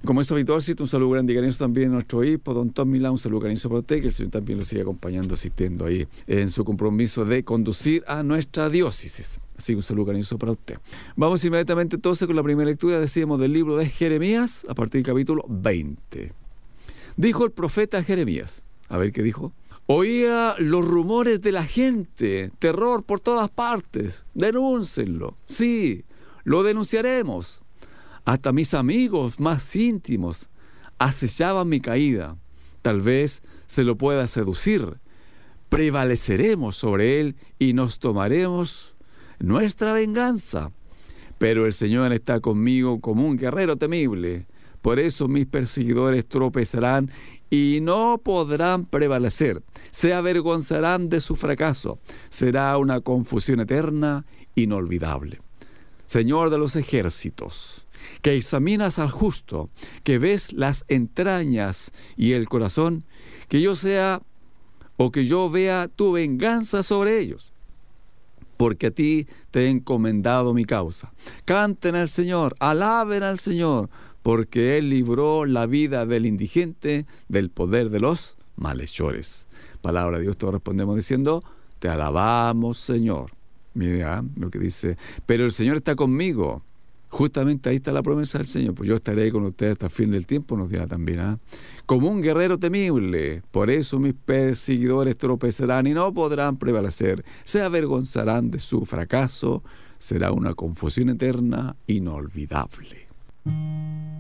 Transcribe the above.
Como es habitual, cito un saludo grande y cariñoso también a nuestro obispo, don Tom Milán, un saludo cariñoso para usted, que el Señor también lo siga acompañando, asistiendo ahí en su compromiso de conducir a nuestra diócesis. Así que un saludo cariñoso para usted. Vamos inmediatamente entonces con la primera lectura, decíamos, del libro de Jeremías, a partir del capítulo 20. Dijo el profeta Jeremías, a ver qué dijo. Oía los rumores de la gente, terror por todas partes, denúncenlo. Sí, lo denunciaremos. Hasta mis amigos más íntimos acechaban mi caída. Tal vez se lo pueda seducir. Prevaleceremos sobre él y nos tomaremos nuestra venganza. Pero el Señor está conmigo como un guerrero temible. Por eso mis perseguidores tropezarán y no podrán prevalecer. Se avergonzarán de su fracaso. Será una confusión eterna, inolvidable. Señor de los ejércitos, que examinas al justo, que ves las entrañas y el corazón, que yo vea tu venganza sobre ellos. Porque a ti te he encomendado mi causa. Canten al Señor, alaben al Señor, porque Él libró la vida del indigente del poder de los malhechores. Palabra de Dios, todos respondemos diciendo, te alabamos, Señor. Mira lo que dice, pero el Señor está conmigo. Justamente ahí está la promesa del Señor. Pues yo estaré con ustedes hasta el fin del tiempo, nos dirá también. Como un guerrero temible. Por eso mis perseguidores tropezarán y no podrán prevalecer. Se avergonzarán de su fracaso. Será una confusión eterna, inolvidable.